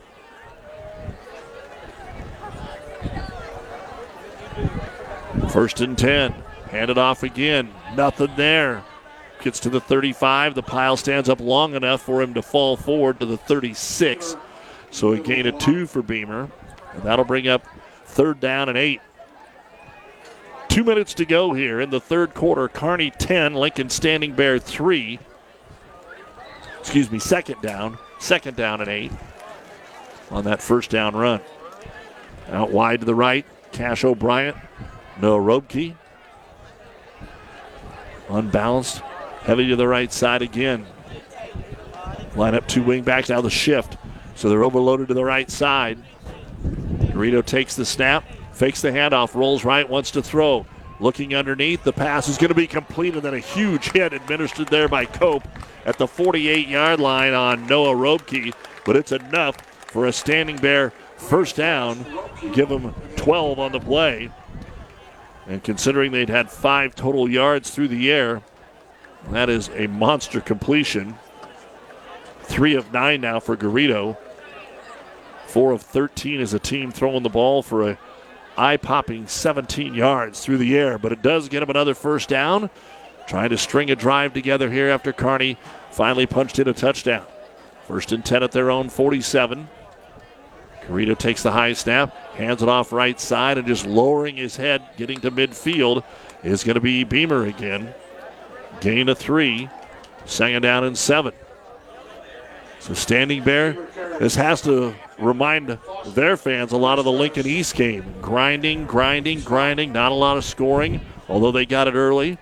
First and 10. Hand it off again. Nothing there. Gets to the 35. The pile stands up long enough for him to fall forward to the 36. So a gain of 2 for Beamer. And that'll bring up 3rd down and 8. 2 minutes to go here in the third quarter. Kearney 10, Lincoln Standing Bear 3. Second down. 2nd down and 8 on that first down run. Out wide to the right, Cash O'Brien. Noah Robke. Unbalanced. Heavy to the right side again. Line up 2 wing backs, now the shift. So they're overloaded to the right side. Garrido takes the snap, fakes the handoff, rolls right, wants to throw. Looking underneath, the pass is going to be complete, and then a huge hit administered there by Cope at the 48-yard line on Noah Robke. But it's enough for a Standing Bear first down. Give them 12 on the play. And considering they'd had 5 total yards through the air, that is a monster completion. 3 of 9 now for Garrido. 4 of 13 as a team throwing the ball for a eye-popping 17 yards through the air. But it does get him another first down. Trying to string a drive together here after Kearney finally punched in a touchdown. 1st and 10 at their own 47. Garrido takes the high snap, hands it off right side, and just lowering his head, getting to midfield, is going to be Beamer again. Gain of 3, 2nd down and 7. So Standing Bear, this has to remind their fans a lot of the Lincoln East game. Grinding, not a lot of scoring, although they got it early.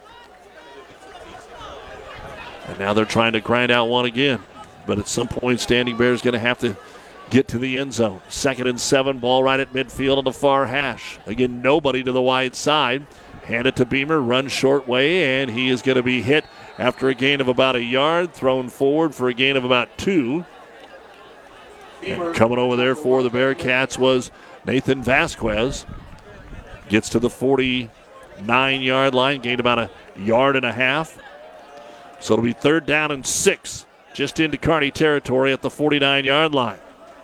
And now they're trying to grind out one again. But at some point, Standing Bear is going to have to get to the end zone. 2nd and 7, ball right at midfield on the far hash. Again, nobody to the wide side. Hand it to Beamer, run short way, and he is going to be hit after a gain of about 1 yard, thrown forward for a gain of about 2. And coming over there for the Bearcats was Nathan Vasquez. Gets to the 49-yard line, gained about 1.5 yards. So it'll be 3rd down and 6, just into Kearney territory at the 49-yard line.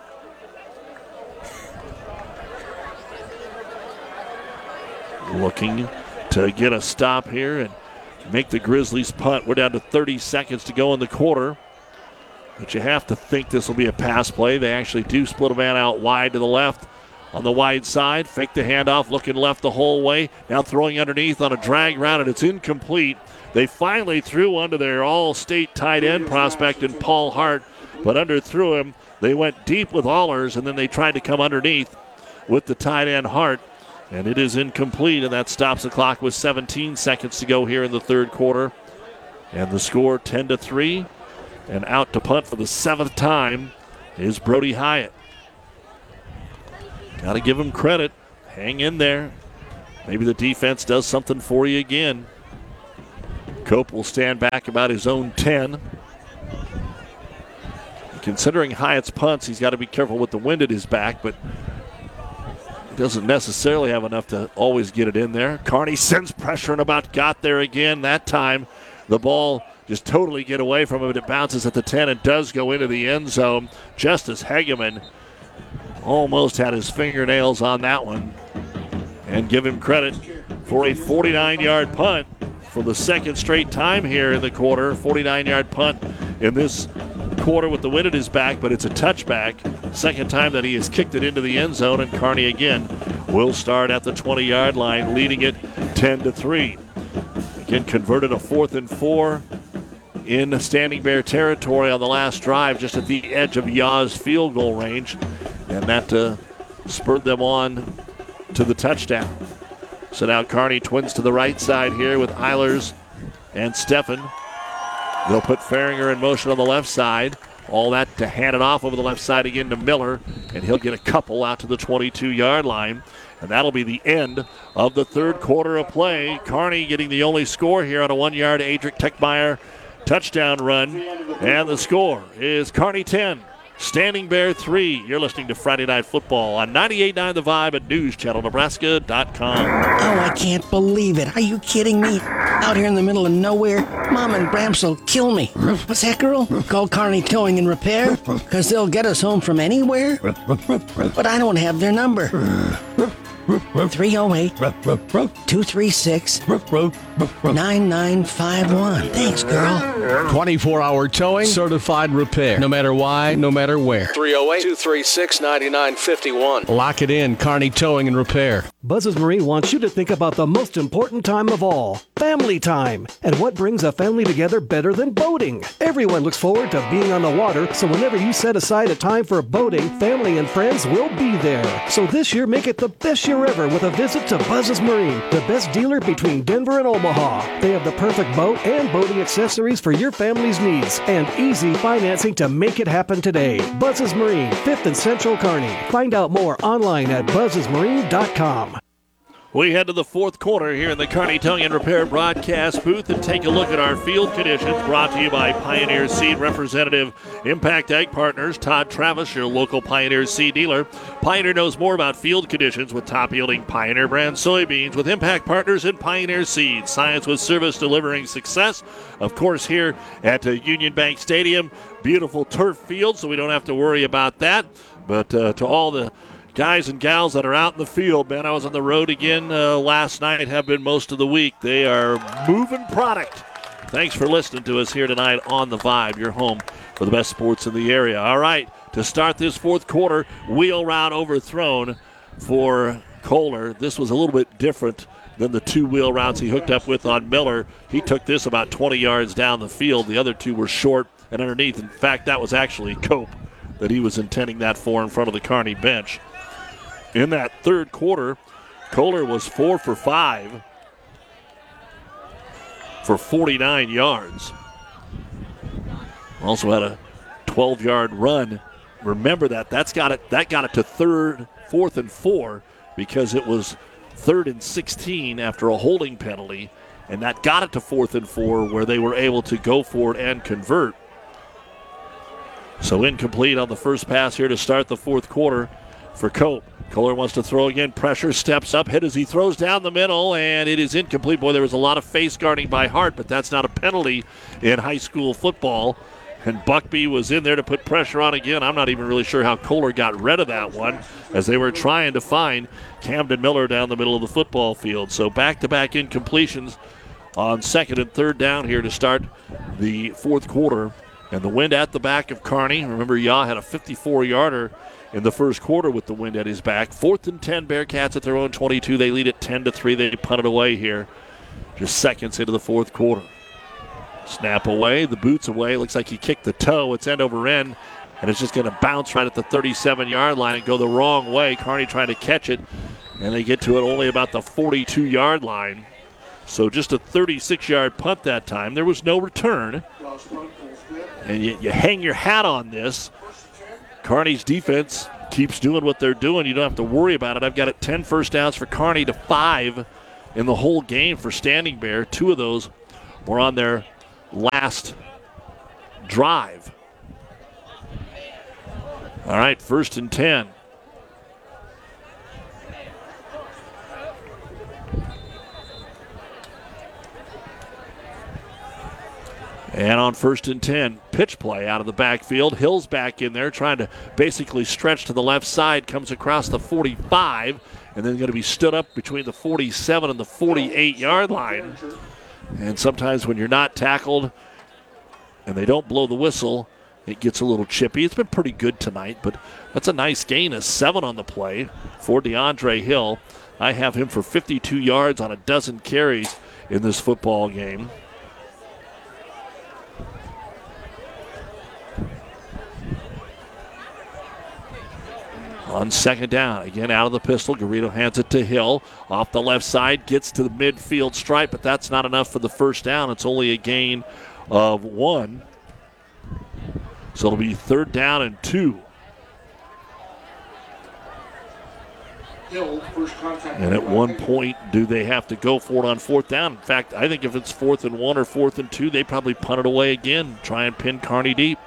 Looking to get a stop here and make the Grizzlies punt. We're down to 30 seconds to go in the quarter. But you have to think this will be a pass play. They actually do split a man out wide to the left on the wide side. Fake the handoff, looking left the whole way. Now throwing underneath on a drag route, and it's incomplete. They finally threw onto their all-state tight end prospect in Paul Hart, but underthrew him. They went deep with Allers, and then they tried to come underneath with the tight end Hart, and it is incomplete, and that stops the clock with 17 seconds to go here in the third quarter. And the score 10-3, and out to punt for the 7th time is Brody Hyatt. Got to give him credit. Hang in there. Maybe the defense does something for you again. Cope will stand back about his own 10. Considering Hyatt's punts, he's got to be careful with the wind at his back, but he doesn't necessarily have enough to always get it in there. Kearney sends pressure and about got there again. That time the ball just totally get away from him. It bounces at the 10 and does go into the end zone. Justice Hegeman almost had his fingernails on that one. And give him credit for a 49-yard punt for the second straight time here in the quarter. 49-yard punt in this quarter with the wind at his back, but it's a touchback. Second time that he has kicked it into the end zone, and Kearney again will start at the 20-yard line, leading it 10-3. Again, converted a 4th and 4 in Standing Bear territory on the last drive, just at the edge of Yaw's field goal range, and that spurred them on to the touchdown. So now Kearney twins to the right side here with Eilers and Steffen. They'll put Farringer in motion on the left side. All that to hand it off over the left side again to Miller, and he'll get a couple out to the 22-yard line. And that'll be the end of the third quarter of play. Kearney getting the only score here on a 1-yard Adric Techmeyer touchdown run. And the score is Kearney 10, Standing Bear 3. You're listening to Friday Night Football on 98.9 The Vibe at NewsChannelNebraska.com. Oh, I can't believe it. Are you kidding me? Out here in the middle of nowhere, Mom and Bramps will kill me. What's that, girl? Call Kearney Towing and Repair? Because they'll get us home from anywhere? But I don't have their number. 308-236-9951. Thanks, girl. 24-hour towing, certified repair. No matter why, no matter where. 308-236-9951. Lock it in, Kearney Towing and Repair. Buzz's Marine wants you to think about the most important time of all, family time. And what brings a family together better than boating? Everyone looks forward to being on the water, so whenever you set aside a time for boating, family and friends will be there. So this year, make it the best year ever with a visit to Buzz's Marine, the best dealer between Denver and Omaha. They have the perfect boat and boating accessories for your family's needs and easy financing to make it happen today. Buzz's Marine, 5th and Central Kearney. Find out more online at buzzesmarine.com. We head to the fourth quarter here in the Kearney Towing and Repair broadcast booth and take a look at our field conditions, brought to you by Pioneer Seed Representative Impact Ag Partners. Todd Travis, your local Pioneer Seed dealer. Pioneer knows more about field conditions with top-yielding Pioneer brand soybeans with Impact Partners and Pioneer Seed. Science with service delivering success. Of course, here at Union Bank Stadium, beautiful turf field, so we don't have to worry about that. But to all the guys and gals that are out in the field, man, I was on the road again last night, have been most of the week. They are moving product. Thanks for listening to us here tonight on The Vibe, your home for the best sports in the area. All right, to start this fourth quarter, wheel route overthrown for Kohler. This was a little bit different than the two wheel routes he hooked up with on Miller. He took this about 20 yards down the field. The other two were short and underneath. In fact, that was actually Cope that he was intending that for in front of the Kearney bench. In that third quarter, Kohler was 4 for 5 for 49 yards. Also had a 12-yard run. Remember that. That got it to 4th and 4 because it was 3rd and 16 after a holding penalty, and that got it to 4th and 4 where they were able to go for it and convert. So incomplete on the first pass here to start the fourth quarter for Cope. Kohler wants to throw again. Pressure, steps up, hit as he throws down the middle, and it is incomplete. Boy, there was a lot of face guarding by Hart, but that's not a penalty in high school football. And Buckby was in there to put pressure on again. I'm not even really sure how Kohler got rid of that one as they were trying to find Camden Miller down the middle of the football field. So back-to-back incompletions on second and third down here to start the fourth quarter And the wind at the back of Kearney. Remember, Yaw had a 54-yarder in the first quarter with the wind at his back. 4th and 10, Bearcats at their own 22. They lead it 10-3. They punt it away here just seconds into the fourth quarter. Snap away, the boot's away. Looks like he kicked the toe. It's end over end, and it's just going to bounce right at the 37-yard line and go the wrong way. Kearney trying to catch it, and they get to it only about the 42-yard line. So just a 36-yard punt that time. There was no return. And you hang your hat on this. Kearney's defense keeps doing what they're doing. You don't have to worry about it. I've got it 10 first downs for Kearney to 5 in the whole game for Standing Bear. 2 of those were on their last drive. All right, 1st and 10. And on 1st and 10, pitch play out of the backfield. Hill's back in there trying to basically stretch to the left side. Comes across the 45 and then going to be stood up between the 47 and the 48-yard line. And sometimes when you're not tackled and they don't blow the whistle, it gets a little chippy. It's been pretty good tonight, but that's a nice gain of 7 on the play for DeAndre Hill. I have him for 52 yards on a dozen carries in this football game. On 2nd down, again out of the pistol, Garrido hands it to Hill. Off the left side, gets to the midfield stripe, but that's not enough for the first down. It's only a gain of 1. So it'll be 3rd down and 2. And at one point, do they have to go for it on 4th down? In fact, I think if it's 4th and 1 or 4th and 2, they probably punt it away again, try and pin Kearney deep.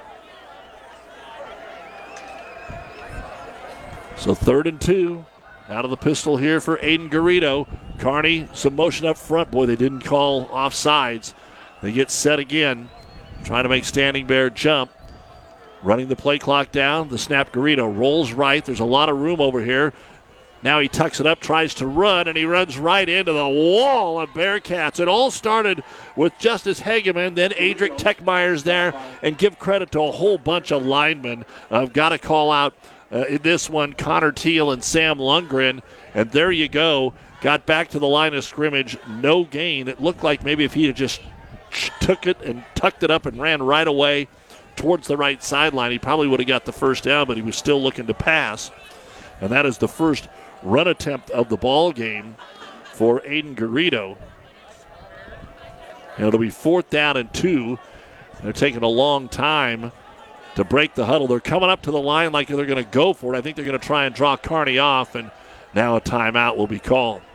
So 3rd and 2, out of the pistol here for Aiden Garrido. Kearney, some motion up front. Boy, they didn't call offsides. They get set again, trying to make Standing Bear jump. Running the play clock down. The snap, Garrido rolls right. There's a lot of room over here. Now he tucks it up, tries to run, and he runs right into the wall of Bearcats. It all started with Justice Hageman, then Adric Techmeyer's there, and give credit to a whole bunch of linemen. I've got to call out in this one, Connor Teal and Sam Lundgren. And there you go. Got back to the line of scrimmage. No gain. It looked like maybe if he had just took it and tucked it up and ran right away towards the right sideline, he probably would have got the first down, but he was still looking to pass. And that is the first run attempt of the ball game for Aiden Garrido. And it'll be 4th down and 2. They're taking a long time to break the huddle. They're coming up to the line like they're going to go for it. I think they're going to try and draw Kearney off, and now a timeout will be called.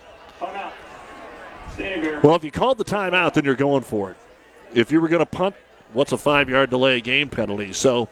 Well, if you called the timeout, then you're going for it. If you were going to punt, what's a 5-yard delay game penalty? So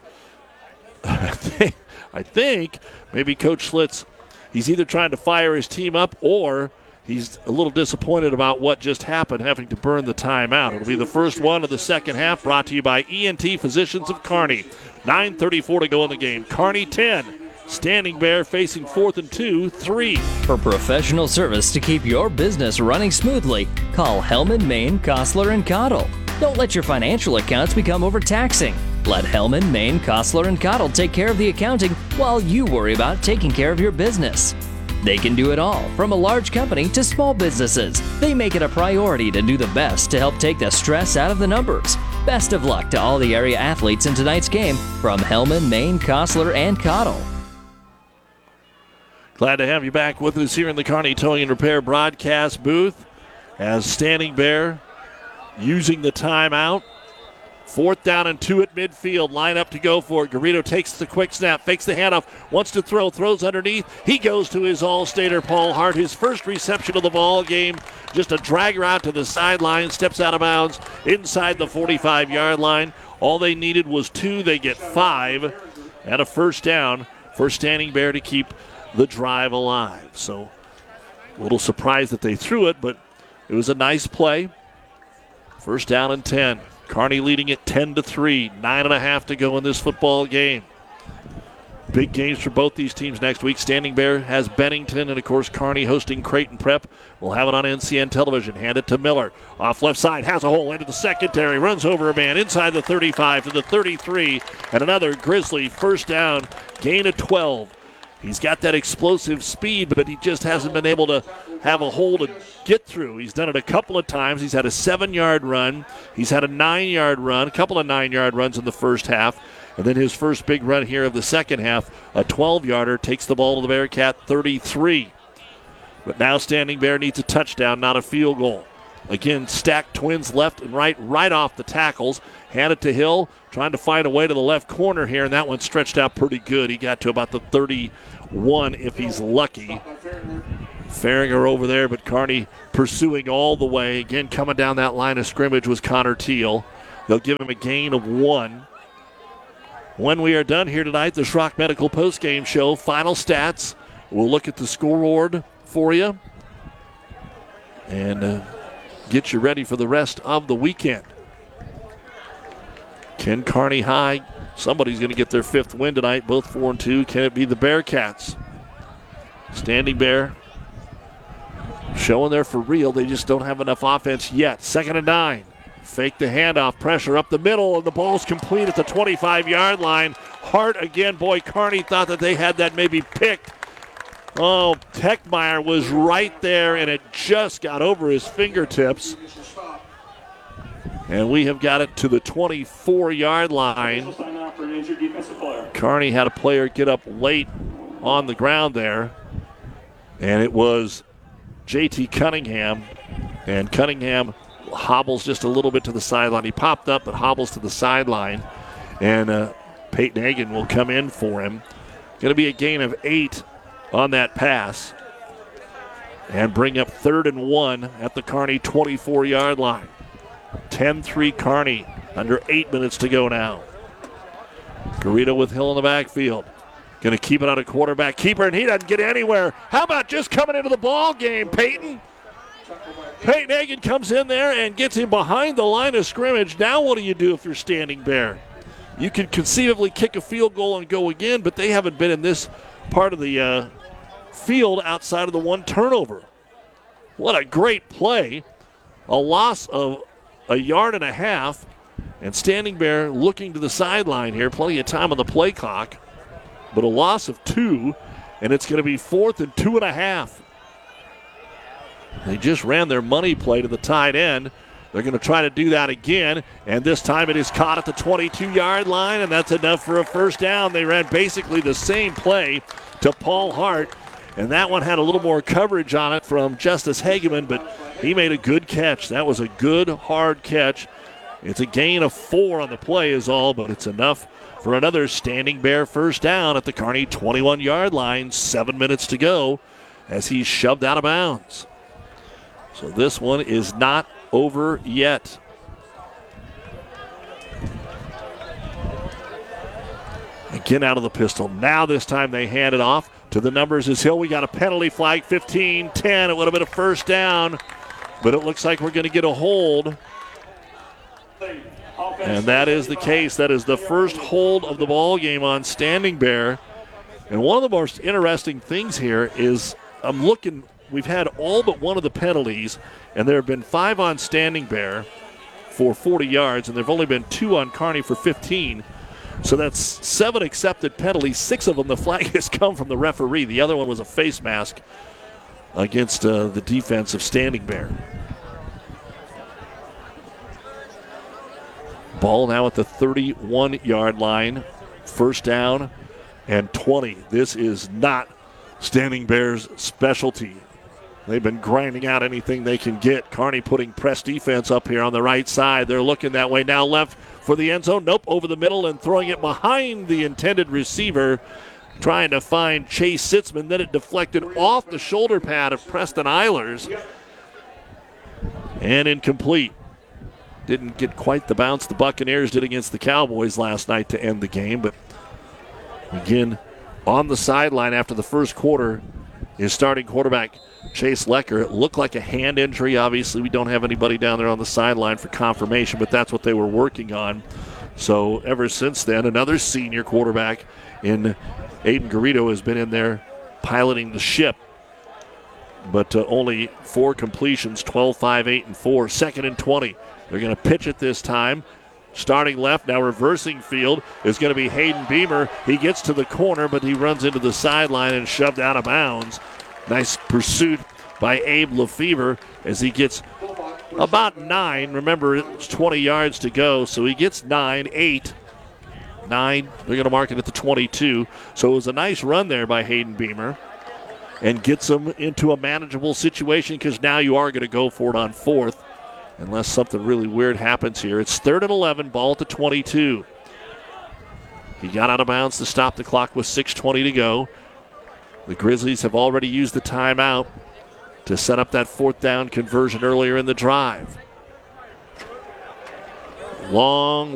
I think maybe Coach Schlitz, he's either trying to fire his team up or he's a little disappointed about what just happened, having to burn the timeout. It'll be the first one of the second half, brought to you by ENT Physicians of Kearney. 9:34 to go in the game. Kearney 10. Standing Bear facing 4th and 2, 3. For professional service to keep your business running smoothly, call Hellman, Maine, Kostler, and Cottle. Don't let your financial accounts become overtaxing. Let Hellman, Maine, Kostler, and Cottle take care of the accounting while you worry about taking care of your business. They can do it all, from a large company to small businesses. They make it a priority to do the best to help take the stress out of the numbers. Best of luck to all the area athletes in tonight's game from Hellman, Maine, Kostler, and Cottle. Glad to have you back with us here in the Kearney Towing and Repair broadcast booth as Standing Bear using the timeout. 4th down and 2 at midfield. Line up to go for it. Garrido takes the quick snap, fakes the handoff, wants to throw, throws underneath. He goes to his All-Stater, Paul Hart. His first reception of the ball game. Just a dragger out to the sideline, steps out of bounds inside the 45-yard line. All they needed was 2. They get 5 and a first down for Standing Bear to keep the drive alive. So a little surprised that they threw it, but it was a nice play. 1st down and 10. Kearney leading it 10-3. 9.5 to go in this football game. Big games for both these teams next week. Standing Bear has Bennington, and of course Kearney hosting Creighton Prep. We'll have it on NCN television. Hand it to Miller. Off left side, has a hole into the secondary, runs over a man inside the 35 to the 33, and another Grizzly first down, gain of 12. He's got that explosive speed, but he just hasn't been able to have a hole to get through. He's done it a couple of times. He's had a 7-yard run. He's had a 9-yard run, a couple of 9-yard runs in the first half. And then his first big run here of the second half, a 12-yarder, takes the ball to the Bearcat 33. But now Standing Bear needs a touchdown, not a field goal. Again, stacked Twins left and right off the tackles. Hand it to Hill, trying to find a way to the left corner here, and that one stretched out pretty good. He got to about the 31 if he's lucky. Farringer over there, but Kearney pursuing all the way. Again, coming down that line of scrimmage was Connor Teal. They'll give him a gain of 1. When we are done here tonight, the Schrock Medical postgame show, final stats. We'll look at the scoreboard for you and get you ready for the rest of the weekend. Can Kearney High, somebody's going to get their 5th win tonight, both 4-2. Can it be the Bearcats? Standing Bear showing they're for real. They just don't have enough offense yet. 2nd and 9. Fake the handoff, pressure up the middle, and the ball's complete at the 25-yard line. Hart again. Boy, Kearney thought that they had that maybe picked. Oh, Techmeyer was right there, and it just got over his fingertips. And we have got it to the 24-yard line. Kearney had a player get up late on the ground there, and it was J.T. Cunningham. And Cunningham hobbles just a little bit to the sideline. He popped up but hobbles to the sideline. And Peyton Hagan will come in for him. Going to be a gain of 8 on that pass. And bring up 3rd and 1 at the Kearney 24-yard line. 10-3 Kearney. Under 8 minutes to go now. Garrido with Hill in the backfield. Going to keep it on a quarterback keeper, and he doesn't get anywhere. How about just coming into the ball game, Peyton? Peyton Hagan comes in there and gets him behind the line of scrimmage. Now what do you do if you're Standing Bear? You could conceivably kick a field goal and go again, but they haven't been in this part of the field outside of the one turnover. What a great play. A loss of a yard and a half, and Standing Bear looking to the sideline here. Plenty of time on the play clock, but a loss of 2, and it's going to be 4th and 2.5. They just ran their money play to the tight end. They're going to try to do that again, and this time it is caught at the 22-yard line, and that's enough for a first down. They ran basically the same play to Paul Hart, and that one had a little more coverage on it from Justice Hageman, but he made a good catch. That was a good, hard catch. It's a gain of 4 on the play is all, but it's enough for another Standing Bear first down at the Kearney 21-yard line. 7 minutes to go as he's shoved out of bounds. So this one is not over yet. Again out of the pistol. Now this time they hand it off to the numbers is Hill. We got a penalty flag, 15-10. It would have been a first down, but it looks like we're going to get a hold. And that is the case. That is the first hold of the ball game on Standing Bear. And one of the most interesting things here is I'm looking, we've had all but one of the penalties, and there have been 5 on Standing Bear for 40 yards, and there have only been 2 on Kearney for 15. So that's 7 accepted penalties. 6 of them, the flag has come from the referee. The other one was a face mask against the defense of Standing Bear. Ball now at the 31-yard line. First down and 20. This is not Standing Bear's specialty. They've been grinding out anything they can get. Kearney putting press defense up here on the right side. They're looking that way now, left for the end zone. Nope, over the middle and throwing it behind the intended receiver, trying to find Chase Sitzman. Then it deflected off the shoulder pad of Preston Eilers and incomplete. Didn't get quite the bounce the Buccaneers did against the Cowboys last night to end the game. But again, on the sideline after the first quarter is starting quarterback Chase Lecker. It looked like a hand injury. Obviously, we don't have anybody down there on the sideline for confirmation, but that's what they were working on. So ever since then, another senior quarterback And Aiden Garrido has been in there piloting the ship. But only 4 completions, 12, 5, 8, and 4. 2nd and 20. They're going to pitch it this time. Starting left, now reversing field is going to be Hayden Beamer. He gets to the corner, but he runs into the sideline and shoved out of bounds. Nice pursuit by Abe Lefevre as he gets about 9. Remember, it's 20 yards to go, so he gets 9, 8, 9. They're going to mark it at the 22. So it was a nice run there by Hayden Beamer and gets them into a manageable situation because now you are going to go for it on 4th. Unless something really weird happens here. It's 3rd and 11, ball at the 22. He got out of bounds to stop the clock with 6:20 to go. The Grizzlies have already used the timeout to set up that 4th down conversion earlier in the drive. Long